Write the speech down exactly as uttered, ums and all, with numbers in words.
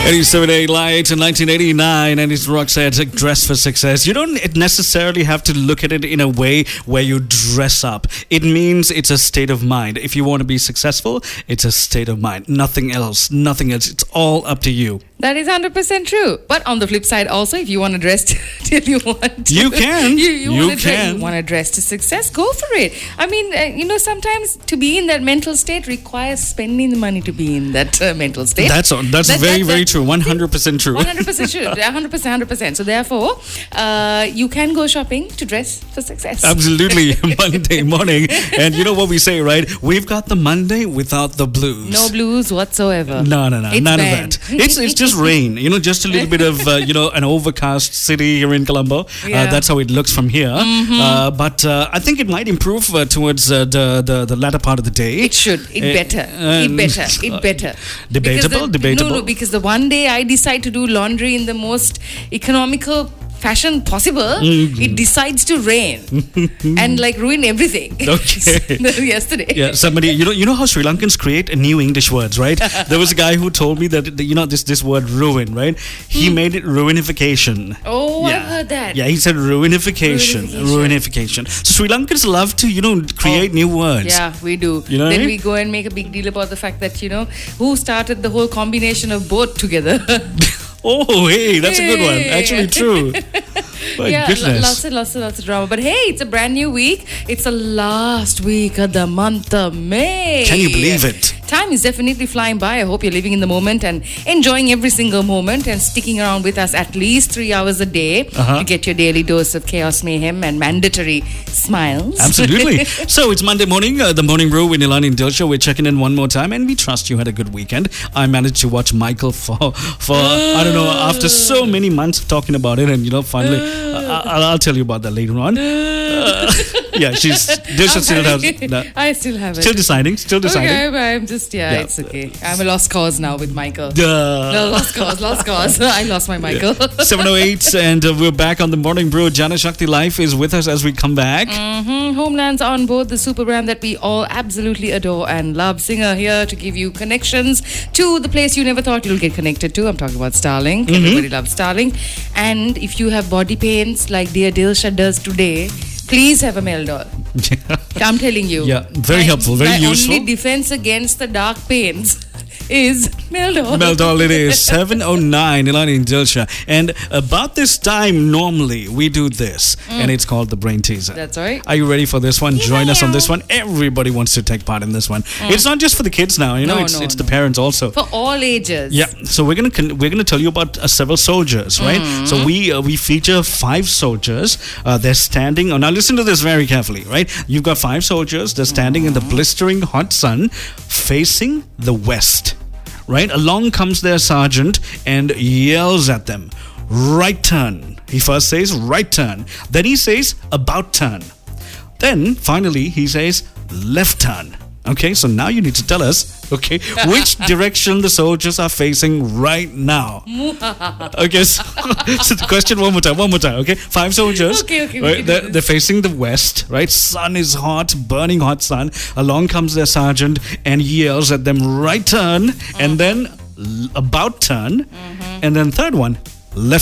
eighty-seven eight Light in nineteen eighty-nine, and it's Roxette's Dress for Success. You don't necessarily have to look at it in a way where you dress up. It means it's a state of mind. If you want to be successful, it's a state of mind. Nothing else. Nothing else. It's all up to you. That is one hundred percent true. But on the flip side also, if you want to dress till you want to. You can. you you, you want to can. Dress, you want to dress to success, go for it. I mean, uh, you know, sometimes to be in that mental state requires spending the money to be in that uh, mental state. That's that's that, very, that, very that, true. one hundred percent true. one hundred percent true. one hundred percent, one hundred percent. So therefore, uh, you can go shopping to dress for success. Absolutely. Monday morning. And you know what we say, right? We've got the Monday without the blues. No blues whatsoever. No, no, no. It's none banned. of that. It's, it's just rain. You know, just a little bit of, uh, you know, an overcast city here in Colombo. Yeah. Uh, that's how it looks from here. Mm-hmm. Uh, but uh, I think it might improve uh, towards uh, the, the the latter part of the day. It should. It Uh, better. um, it better. It better. Debatable, Because the, debatable. No, no, because the one day I decide to do laundry in the most economical fashion possible, Mm-hmm. it decides to rain and like ruin everything. Okay. Yesterday. Yeah, somebody, you know, you know how Sri Lankans create new English words, right? There was a guy who told me that, you know, this this word ruin, right? He Hmm. made it ruinification. Oh, Yeah. I've heard that. Yeah, he said ruinification. Ruinification. So Sri Lankans love to, you know, create Oh, new words. Yeah, we do. You know what then I we mean? go and make a big deal about the fact that, you know, who started the whole combination of both together. Oh, hey, that's a good one. Hey. Actually true. My yeah, goodness. lo- lots and lots and lots of drama. But hey, it's a brand new week. It's the last week of the month of May. Can you believe it? Time is definitely flying by. I hope you're living in the moment and enjoying every single moment and sticking around with us at least three hours a day Uh-huh. to get your daily dose of chaos, mayhem, and mandatory smiles. Absolutely. So it's Monday morning, uh, the Morning Brew with Nilani and Dilsha. We're checking in one more time, and we trust you had a good weekend. I managed to watch Michael for, for I don't know, after so many months of talking about it, and you know, finally, uh, I'll, I'll tell you about that later on. Uh, yeah, she's Dilsha still has. No, I still have it. still deciding, still deciding. Okay, I'm just, yeah, Yeah. it's okay. I'm a lost cause now with Michael. Duh. No, lost cause, lost cause. I lost my Michael. seven oh eight, and uh, we're back on the Morning Brew. Jana Shakti Life is with us as we come back. Mm-hmm. Homeland's on board, the super brand that we all absolutely adore and love. Singer here to give you connections to the place you never thought you'll get connected to. I'm talking about Starlink. Mm-hmm. Everybody loves Starlink. And if you have body pains like dear Dilsha does today, please have a Meldol. I'm telling you. Yeah, very My- helpful, very my useful. only defense against the dark pains is Meldol. Meldol it is seven oh nine, Ilani and Dilsha. And about this time, normally we do this, and it's called the Brain Teaser. That's right. Are you ready for this one? Join us on this one. Everybody wants to take part in this one. It's not just for the kids now, you know, No, it's, no, it's no. the parents also. For all ages. Yeah, so we're gonna con- we're gonna tell you about uh, several soldiers, right? So we uh, we feature five soldiers. Uh, they're standing. Oh, now listen to this very carefully, right? You've got five soldiers. They're standing in the blistering hot sun, facing the west. Right? Along comes their sergeant and yells at them, "Right turn." He first says, "Right turn." Then he says, "About turn." Then finally he says, "Left turn." Okay, so now you need to tell us, okay, which direction the soldiers are facing right now. Okay, so, so the question one more time, one more time, okay? Five soldiers. Okay, okay, we Right, can do they're, this. they're facing the west, right? Sun is hot, burning hot sun. Along comes their sergeant and yells at them, "Right turn," and then l- about turn, and then third one, left